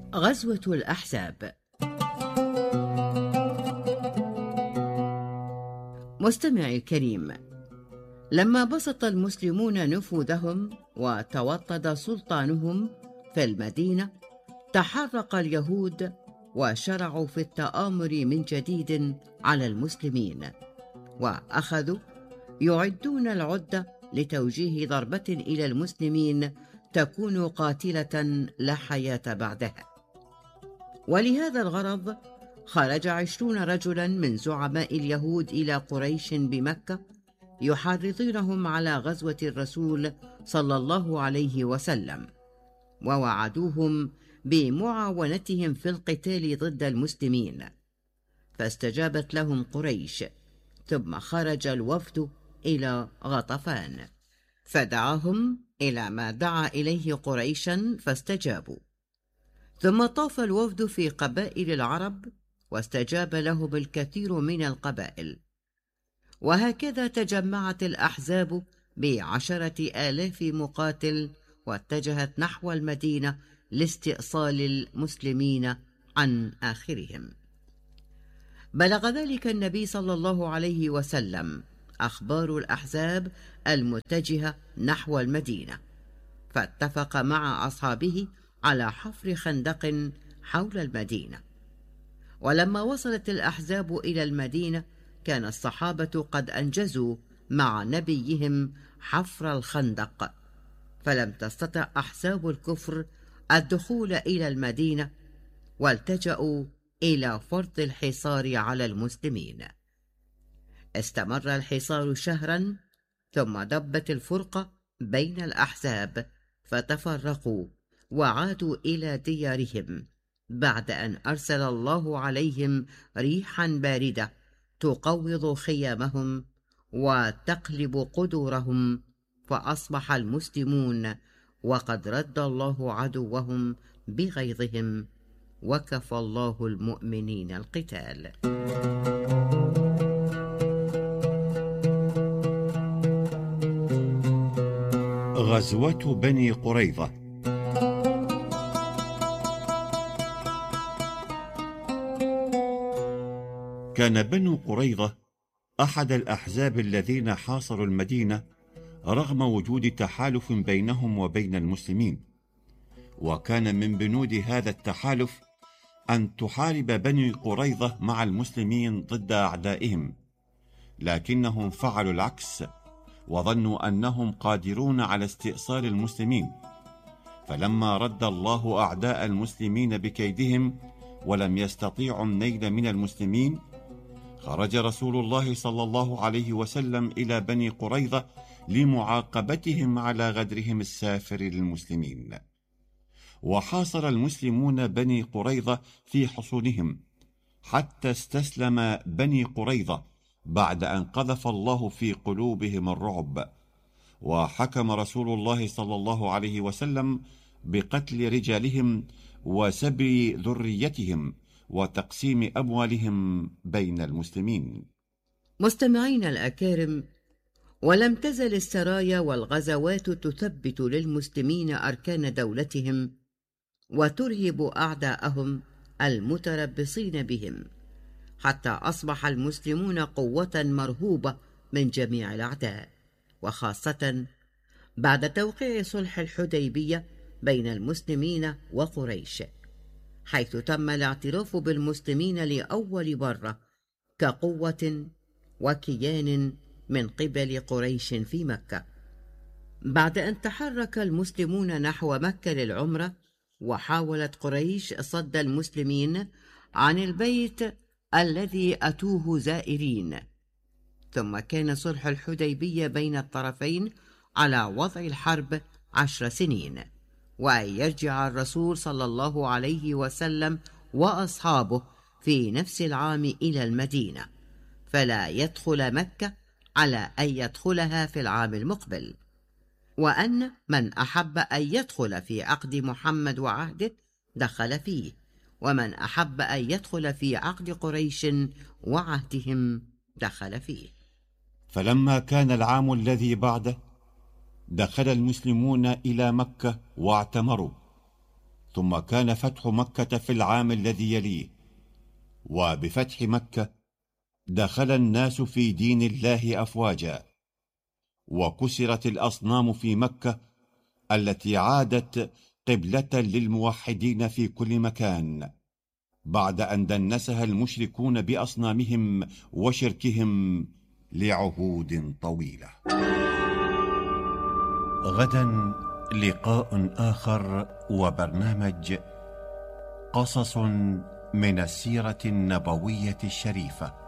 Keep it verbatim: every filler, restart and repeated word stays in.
غزوة الأحزاب. مستمعي الكريم، لما بسط المسلمون نفوذهم وتوطد سلطانهم في المدينة، تحرك اليهود وشرعوا في التآمر من جديد على المسلمين، وأخذوا يعدون العدة لتوجيه ضربة إلى المسلمين تكون قاتلة لا حياة بعدها. ولهذا الغرض خرج عشرون رجلا من زعماء اليهود إلى قريش بمكة يحرضونهم على غزوة الرسول صلى الله عليه وسلم، ووعدوهم بمعاونتهم في القتال ضد المسلمين، فاستجابت لهم قريش. ثم خرج الوفد إلى غطفان فدعاهم إلى ما دعا إليه قريشا فاستجابوا. ثم طاف الوفد في قبائل العرب واستجاب لهم الكثير من القبائل، وهكذا تجمعت الأحزاب بعشرة آلاف مقاتل واتجهت نحو المدينة لاستئصال المسلمين عن آخرهم. بلغ ذلك النبي صلى الله عليه وسلم أخبار الأحزاب المتجهة نحو المدينة، فاتفق مع أصحابه على حفر خندق حول المدينة. ولما وصلت الأحزاب إلى المدينة كان الصحابة قد أنجزوا مع نبيهم حفر الخندق، فلم تستطع أحزاب الكفر الدخول إلى المدينة، والتجأوا إلى فرض الحصار على المسلمين. استمر الحصار شهرا، ثم دبت الفرقة بين الأحزاب فتفرقوا وعادوا إلى ديارهم، بعد أن أرسل الله عليهم ريحا باردة تقوض خيامهم وتقلب قدورهم، فأصبح المسلمون وقد رد الله عدوهم بغيظهم، وكفى الله المؤمنين القتال. غزوة بني قريظة. كان بنو قريظة أحد الأحزاب الذين حاصروا المدينة رغم وجود تحالف بينهم وبين المسلمين، وكان من بنود هذا التحالف أن تحارب بني قريظة مع المسلمين ضد أعدائهم، لكنهم فعلوا العكس وظنوا أنهم قادرون على استئصال المسلمين. فلما رد الله أعداء المسلمين بكيدهم ولم يستطيعوا النيل من المسلمين، خرج رسول الله صلى الله عليه وسلم إلى بني قريظة لمعاقبتهم على غدرهم السافر للمسلمين. وحاصر المسلمون بني قريظة في حصونهم حتى استسلم بني قريظة بعد أن قذف الله في قلوبهم الرعب. وحكم رسول الله صلى الله عليه وسلم بقتل رجالهم وسبي ذريتهم وتقسيم أموالهم بين المسلمين. مستمعين الأكارم، ولم تزل السرايا والغزوات تثبت للمسلمين أركان دولتهم وترهب أعداءهم المتربصين بهم، حتى أصبح المسلمون قوة مرهوبة من جميع الأعداء، وخاصة بعد توقيع صلح الحديبية بين المسلمين وقريش، حيث تم الاعتراف بالمسلمين لأول مرة كقوة وكيان من قبل قريش في مكة. بعد أن تحرك المسلمون نحو مكة للعمرة، وحاولت قريش صد المسلمين عن البيت الذي أتوه زائرين، ثم كان صلح الحديبية بين الطرفين على وضع الحرب عشر سنين، وأن يرجع الرسول صلى الله عليه وسلم وأصحابه في نفس العام إلى المدينة، فلا يدخل مكة على أن يدخلها في العام المقبل، وأن من أحب أن يدخل في عقد محمد وعهده دخل فيه، ومن أحب أن يدخل في عقد قريش وعهدهم دخل فيه. فلما كان العام الذي بعده دخل المسلمون إلى مكة واعتمروا، ثم كان فتح مكة في العام الذي يليه، وبفتح مكة دخل الناس في دين الله أفواجا، وكسرت الأصنام في مكة التي عادت قبلة للموحدين في كل مكان، بعد أن دنسها المشركون بأصنامهم وشركهم لعهود طويلة. غدا لقاء آخر وبرنامج قصص من السيرة النبوية الشريفة،